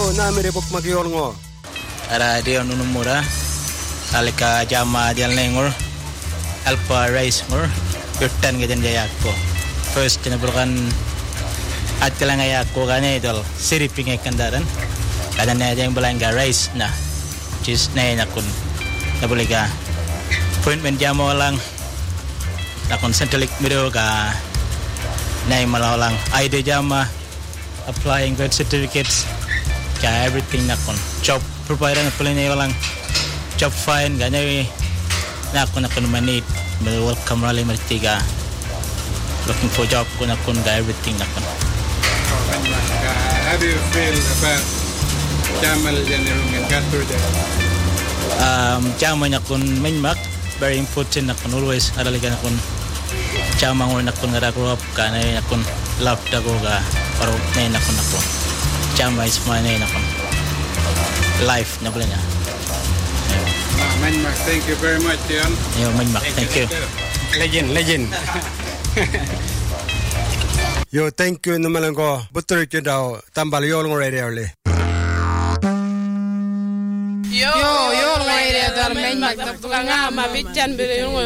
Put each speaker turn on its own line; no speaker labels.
namire pok magiol ngo.
Ara dia nunumura alika jama dial nengor alpa rice ngor yutan gajan jayakko first tinabulkan at lang ayakko kane idol siriping kandaran kadan na yang belanga rice na cheese na nakun nabuliga appointment jamo lang nakon centralik video ka nay malalang ID jama applying birth certificates ka everything nakon job provider na pala niya lang job fine ganyan na ako manit welcome rally maritiga looking for job ko na kun ga everything na kun.
How do you feel about Jamal Janirung and Gaturja?
Jamal na kun mainmak very important na kun always araligan na kun Jamal ngor na kun nga grow up ka na kun love ta ko ga or na kun Jamal is my na kun life na pala niya.
Manmak, thank you very much, Jan.
Yo, Manmak, thank you.
Legend.
Yo, thank you naman ko. Butter ko daw tambal yol ng radio le.
Yo, radio dar Manmak, tapos nga mabichan bilo yung